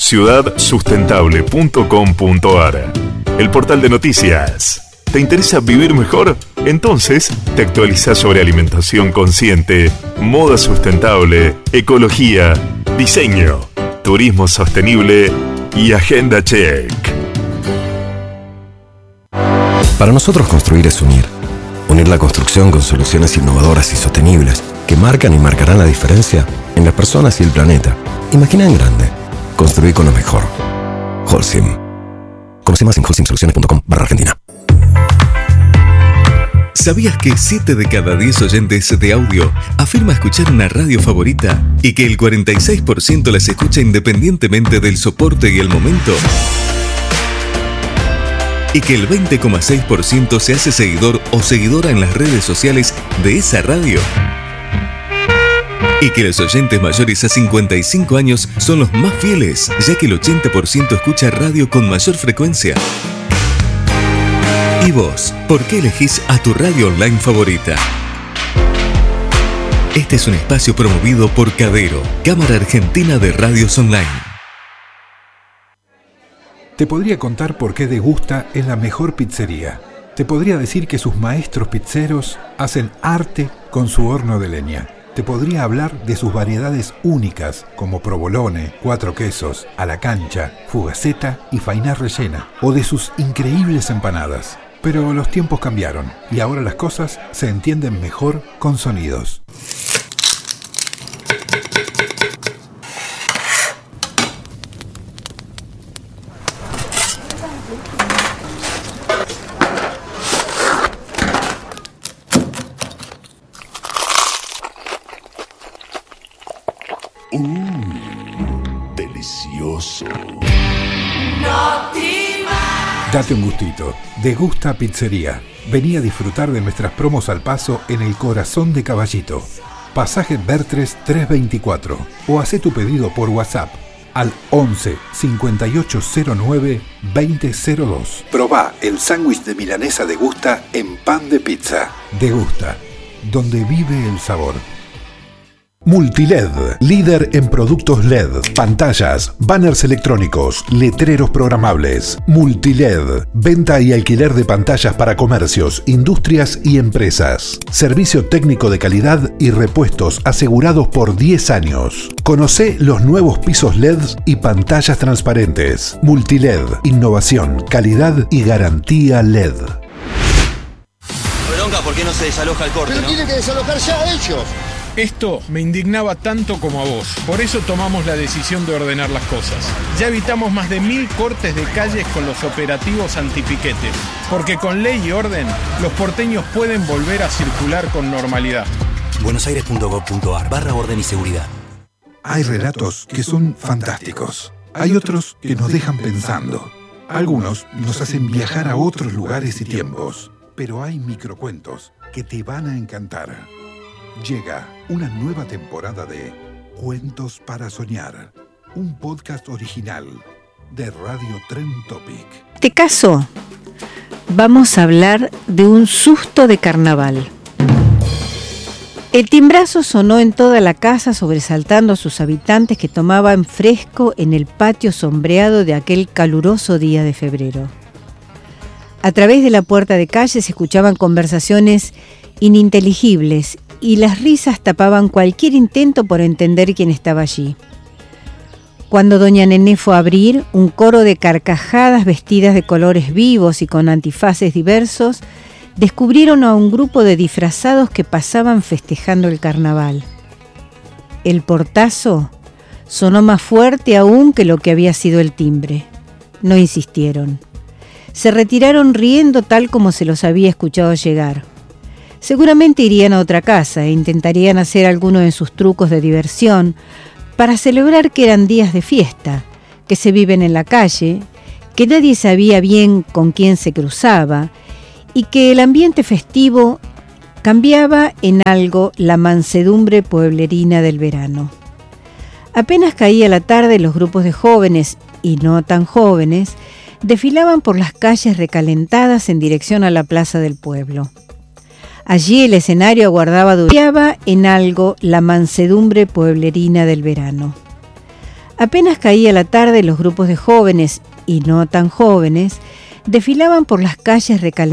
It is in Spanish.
ciudadsustentable.com.ar, el portal de noticias. ¿Te interesa vivir mejor? Entonces, te actualizas sobre alimentación consciente, moda sustentable, ecología, diseño, turismo sostenible y agenda check. Para nosotros construir es unir. Unir la construcción con soluciones innovadoras y sostenibles que marcan y marcarán la diferencia en las personas y el planeta. Imagina en grande. Construir con lo mejor. Holcim. Conoce más en holcimsoluciones.com/Argentina. ¿Sabías que 7 de cada 10 oyentes de audio afirma escuchar una radio favorita y que el 46% las escucha independientemente del soporte y el momento? Y que el 20,6% se hace seguidor o seguidora en las redes sociales de esa radio. Y que los oyentes mayores a 55 años son los más fieles, ya que el 80% escucha radio con mayor frecuencia. ¿Y vos? ¿Por qué elegís a tu radio online favorita? Este es un espacio promovido por Cadero, Cámara Argentina de Radios Online. Te podría contar por qué Degusta es la mejor pizzería. Te podría decir que sus maestros pizzeros hacen arte con su horno de leña. Te podría hablar de sus variedades únicas como provolone, 4 quesos, a la cancha, fugaceta y fainá rellena, o de sus increíbles empanadas. Pero los tiempos cambiaron y ahora las cosas se entienden mejor con sonidos. Delicioso. Date un gustito. Degusta Pizzería. Vení a disfrutar de nuestras promos al paso en el corazón de Caballito. Pasaje Bertres 324. O hacé tu pedido por WhatsApp al 11 5809 2002. Probá el sándwich de milanesa Degusta en pan de pizza. Degusta, donde vive el sabor. Multiled, líder en productos LED, pantallas, banners electrónicos, letreros programables. Multiled, venta y alquiler de pantallas para comercios, industrias y empresas. Servicio técnico de calidad y repuestos asegurados por 10 años. Conocé los nuevos pisos LEDs y pantallas transparentes. Multiled, innovación, calidad y garantía LED. Bronca, ¿por qué no se desaloja el corte? Pero tiene que desalojar ya ellos. Esto me indignaba tanto como a vos. Por eso tomamos la decisión de ordenar las cosas. Ya evitamos más de 1000 cortes de calles con los operativos antipiquete. Porque con ley y orden, los porteños pueden volver a circular con normalidad. buenosaires.gov.ar/orden y seguridad. Hay relatos que son fantásticos. Hay otros que nos dejan pensando. Algunos nos hacen viajar a otros lugares y tiempos. Pero hay microcuentos que te van a encantar. Llega una nueva temporada de Cuentos para Soñar, un podcast original de Radio Trend Topic. ¿Te caso? Vamos a hablar de un susto de carnaval. El timbrazo sonó en toda la casa, sobresaltando a sus habitantes que tomaban fresco en el patio sombreado de aquel caluroso día de febrero. A través de la puerta de calle se escuchaban conversaciones ininteligibles y las risas tapaban cualquier intento por entender quién estaba allí. Cuando doña Nené fue a abrir, un coro de carcajadas vestidas de colores vivos y con antifaces diversos descubrieron a un grupo de disfrazados que pasaban festejando el carnaval. El portazo sonó más fuerte aún que lo que había sido el timbre. No insistieron. Se retiraron riendo tal como se los había escuchado llegar. Seguramente irían a otra casa e intentarían hacer alguno de sus trucos de diversión para celebrar que eran días de fiesta, que se viven en la calle, que nadie sabía bien con quién se cruzaba y que el ambiente festivo cambiaba en algo la mansedumbre pueblerina del verano. Apenas caía la tarde, los grupos de jóvenes y no tan jóvenes desfilaban por las calles recalentadas en dirección a la plaza del pueblo. Allí el escenario aguardaba en algo la mansedumbre pueblerina del verano. Apenas caía la tarde, los grupos de jóvenes y no tan jóvenes desfilaban por las calles recalentadas